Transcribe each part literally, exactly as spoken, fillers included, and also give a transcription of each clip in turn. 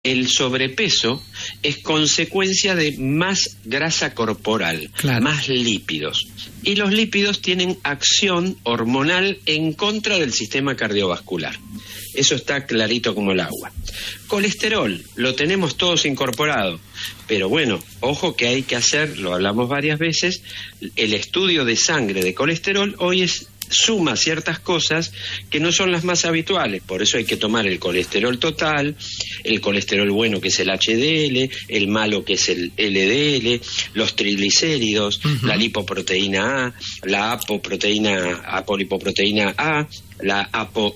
el sobrepeso es consecuencia de más grasa corporal, claro, más lípidos. Y los lípidos tienen acción hormonal en contra del sistema cardiovascular. Eso está clarito como el agua. Colesterol, lo tenemos todos incorporado. Pero bueno, ojo que hay que hacer, lo hablamos varias veces, el estudio de sangre de colesterol hoy es suma ciertas cosas que no son las más habituales, por eso hay que tomar el colesterol total, el colesterol bueno que es el H D L, el malo que es el L D L, los triglicéridos, uh-huh, la lipoproteína A, la apoproteína, apolipoproteína A, la ApoB,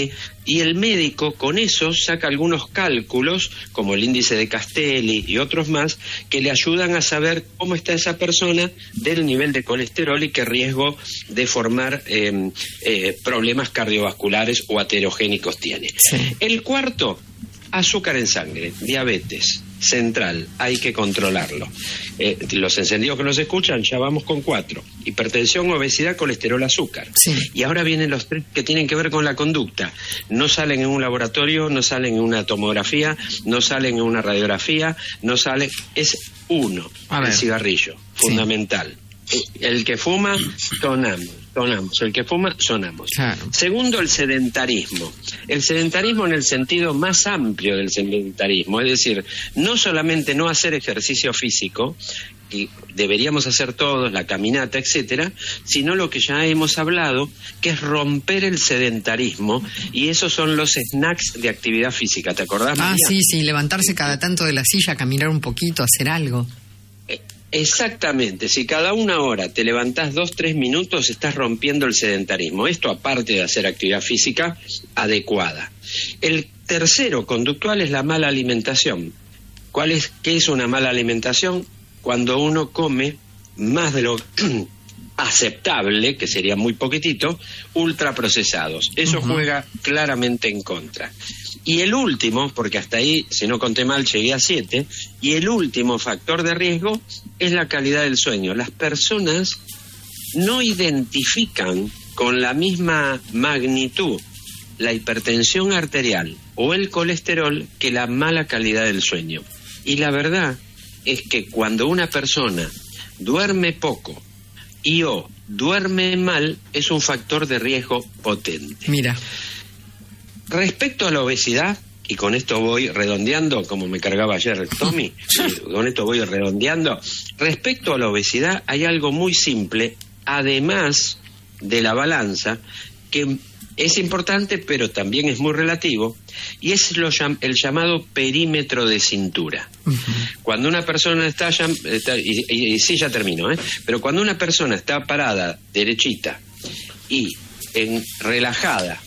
y el médico con eso saca algunos cálculos, como el índice de Castelli y otros más, que le ayudan a saber cómo está esa persona del nivel de colesterol y qué riesgo de formar eh, eh, problemas cardiovasculares o aterogénicos tiene. Sí. El cuarto, azúcar en sangre, diabetes central, hay que controlarlo. Eh, los encendidos que nos escuchan, ya vamos con cuatro: hipertensión, obesidad, colesterol, azúcar. Sí. Y ahora vienen los tres que tienen que ver con la conducta. No salen en un laboratorio, no salen en una tomografía, no salen en una radiografía, no sale, es uno, el cigarrillo, fundamental. Sí. El que fuma, sonamos. Sonamos. El que fuma, sonamos. Claro. Segundo, el sedentarismo. El sedentarismo en el sentido más amplio del sedentarismo, es decir, no solamente no hacer ejercicio físico, que deberíamos hacer todos, la caminata, etcétera, sino lo que ya hemos hablado, que es romper el sedentarismo, y esos son los snacks de actividad física. ¿Te acordás, Ah, María? sí, sí, levantarse cada tanto de la silla, caminar un poquito, hacer algo. Eh, Exactamente, si cada una hora te levantás dos, tres minutos, estás rompiendo el sedentarismo. Esto aparte de hacer actividad física adecuada. El tercero conductual es la mala alimentación. ¿Cuál es, qué es una mala alimentación? Cuando uno come más de lo aceptable, que sería muy poquitito, ultraprocesados. Eso uh-huh. juega claramente en contra. Y el último, porque hasta ahí, si no conté mal, llegué a siete, y el último factor de riesgo es la calidad del sueño. Las personas no identifican con la misma magnitud la hipertensión arterial o el colesterol que la mala calidad del sueño. Y la verdad es que cuando una persona duerme poco y o duerme mal, es un factor de riesgo potente. Mira. Respecto a la obesidad, y con esto voy redondeando, como me cargaba ayer Tommy, con esto voy redondeando, respecto a la obesidad hay algo muy simple, además de la balanza, que es importante pero también es muy relativo, y es lo, el llamado perímetro de cintura. Uh-huh. Cuando una persona está, está y, y, y sí ya termino, ¿eh? pero cuando una persona está parada, derechita, y en, relajada,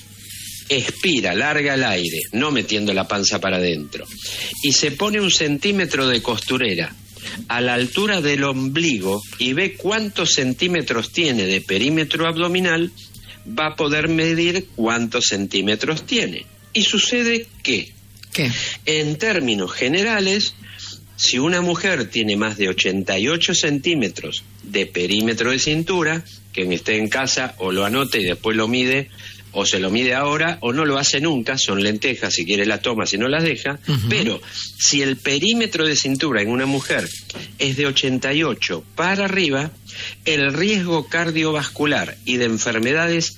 expira, larga el aire, no metiendo la panza para adentro, y se pone un centímetro de costurera a la altura del ombligo y ve cuántos centímetros tiene de perímetro abdominal, va a poder medir cuántos centímetros tiene. Y sucede que, ¿Qué? en términos generales, si una mujer tiene más de ochenta y ocho centímetros de perímetro de cintura, quien esté en casa o lo anote y después lo mide, o se lo mide ahora o no lo hace nunca, son lentejas, si quiere las toma, si no las deja, uh-huh. pero si el perímetro de cintura en una mujer es de ochenta y ocho para arriba, el riesgo cardiovascular y de enfermedades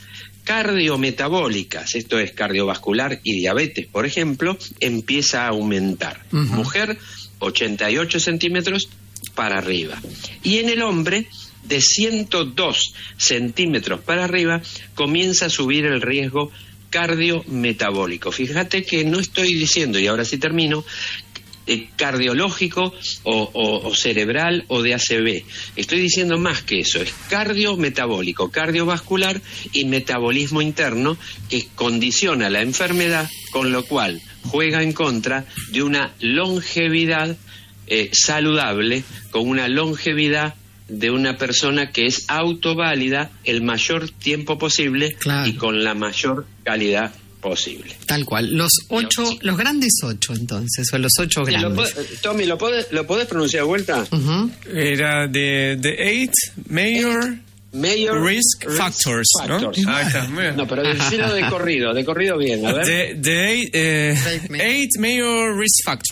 cardiometabólicas, esto es cardiovascular y diabetes, por ejemplo, empieza a aumentar. Uh-huh. Mujer, ochenta y ocho centímetros para arriba. Y en el hombre, de ciento dos centímetros para arriba, comienza a subir el riesgo cardiometabólico. Fíjate que no estoy diciendo, y ahora sí termino, eh, cardiológico o, o, o cerebral o de A C V. Estoy diciendo más que eso, es cardiometabólico, cardiovascular y metabolismo interno, que condiciona la enfermedad, con lo cual juega en contra de una longevidad eh, saludable, con una longevidad de una persona que es autoválida el mayor tiempo posible, claro, y con la mayor calidad posible. Tal cual. Los ocho, sí. los grandes ocho, entonces, o los ocho grandes. ¿Lo puede, Tommy, ¿lo podés, ¿lo podés pronunciar de vuelta? Uh-huh. Era de The Eight Major Mayor risk, risk factors, factors, ¿no? Ahí está, no, pero decirlo de corrido, de corrido bien, a ver. The, the eight, uh, eight major risk factors.